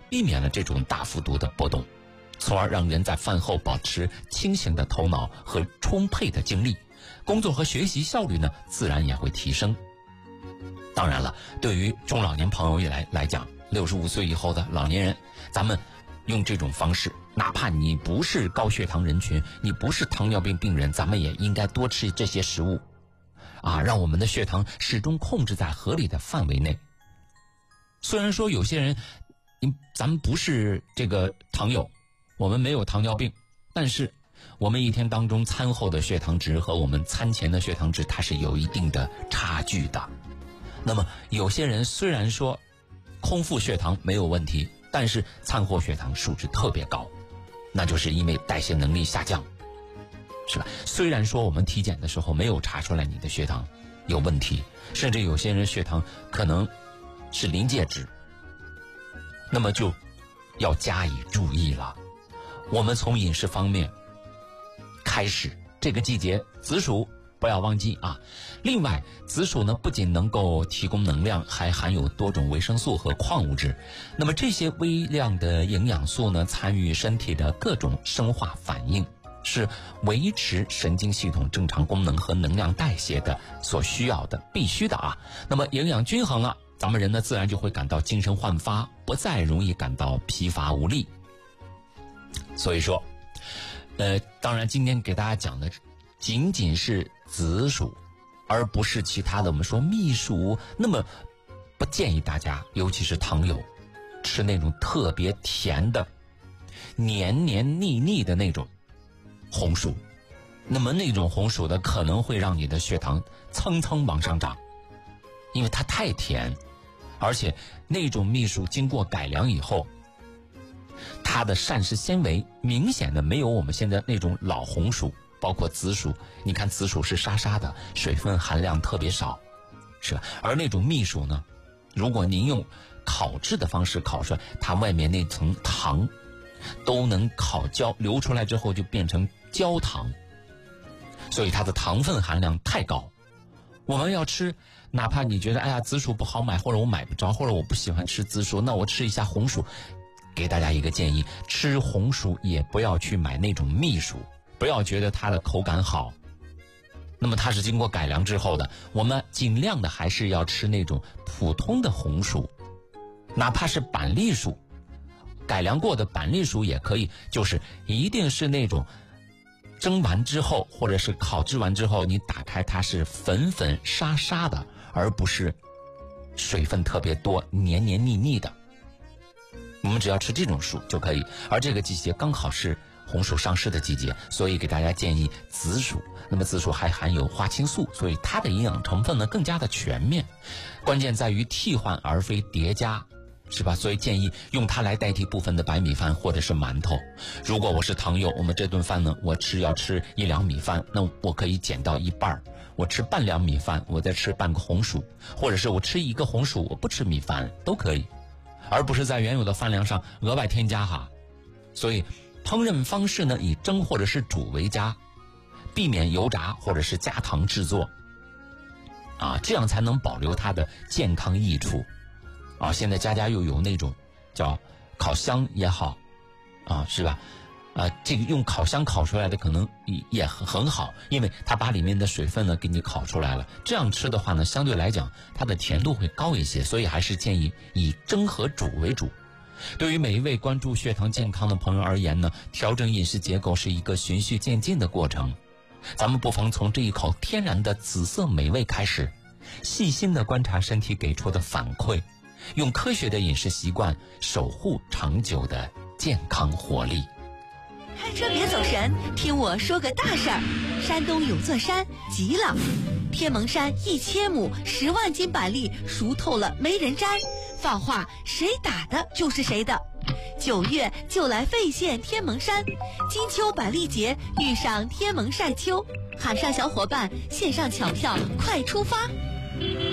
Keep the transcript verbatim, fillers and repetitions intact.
避免了这种大幅度的波动，从而让人在饭后保持清醒的头脑和充沛的精力，工作和学习效率呢自然也会提升。当然了，对于中老年朋友来来讲，六十五岁以后的老年人，咱们用这种方式，哪怕你不是高血糖人群，你不是糖尿病病人，咱们也应该多吃这些食物啊，让我们的血糖始终控制在合理的范围内。虽然说有些人咱们不是这个糖友，我们没有糖尿病，但是我们一天当中餐后的血糖值和我们餐前的血糖值它是有一定的差距的。那么有些人虽然说空腹血糖没有问题，但是餐后血糖数值特别高，那就是因为代谢能力下降，是吧？虽然说我们体检的时候没有查出来你的血糖有问题，甚至有些人血糖可能是临界值，那么就要加以注意了。我们从饮食方面开始，这个季节紫薯不要忘记啊。另外，紫薯呢不仅能够提供能量，还含有多种维生素和矿物质。那么这些微量的营养素呢，参与身体的各种生化反应，是维持神经系统正常功能和能量代谢的所需要的，必须的啊。那么营养均衡了，咱们人呢自然就会感到精神焕发，不再容易感到疲乏无力。所以说呃，当然今天给大家讲的仅仅是紫薯，而不是其他的我们说蜜薯。那么不建议大家，尤其是糖友，吃那种特别甜的黏黏腻腻的那种红薯。那么那种红薯的可能会让你的血糖蹭蹭往上涨，因为它太甜，而且那种蜜薯经过改良以后，它的膳食纤维明显的没有我们现在那种老红薯，包括紫薯，你看紫薯是沙沙的，水分含量特别少，是吧？而那种蜜薯呢，如果您用烤制的方式烤出来，它外面那层糖都能烤焦，流出来之后就变成焦糖，所以它的糖分含量太高。我们要吃，哪怕你觉得哎呀紫薯不好买，或者我买不着，或者我不喜欢吃紫薯，那我吃一下红薯。给大家一个建议，吃红薯也不要去买那种蜜薯，不要觉得它的口感好，那么它是经过改良之后的，我们尽量的还是要吃那种普通的红薯，哪怕是板栗薯，改良过的板栗薯也可以，就是一定是那种蒸完之后或者是烤制完之后，你打开它是粉粉沙沙的，而不是水分特别多黏黏腻腻的。我们只要吃这种薯就可以，而这个季节刚好是红薯上市的季节，所以给大家建议紫薯。那么紫薯还含有花青素，所以它的营养成分呢更加的全面，关键在于替换而非叠加，是吧？所以建议用它来代替部分的白米饭或者是馒头。如果我是糖友，我们这顿饭呢，我吃要吃一两米饭，那我可以减到一半，我吃半两米饭，我再吃半个红薯，或者是我吃一个红薯，我不吃米饭都可以，而不是在原有的饭量上额外添加哈。所以烹饪方式呢，以蒸或者是煮为佳，避免油炸或者是加糖制作啊，这样才能保留它的健康益处啊。现在家家又有那种叫烤箱也好啊，是吧？啊，这个用烤箱烤出来的可能也也很好，因为它把里面的水分呢给你烤出来了。这样吃的话呢，相对来讲它的甜度会高一些，所以还是建议以蒸和煮为主。对于每一位关注血糖健康的朋友而言呢，调整饮食结构是一个循序渐进的过程。咱们不妨从这一口天然的紫色美味开始，细心的观察身体给出的反馈，用科学的饮食习惯守护长久的健康活力。 开车别走神，听我说个大事儿。山东有座山急了，天蒙山一千亩十万斤板栗熟透了没人摘，放话谁打的就是谁的。九月就来费县天蒙山，金秋板栗节遇上天蒙晒秋，喊上小伙伴线上抢票快出发。